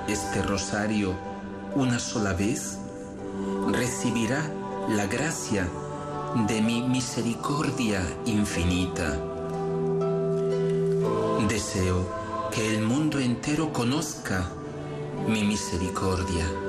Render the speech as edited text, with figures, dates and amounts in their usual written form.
este rosario una sola vez, recibirá la gracia de mi misericordia infinita. Deseo que el mundo entero conozca mi misericordia.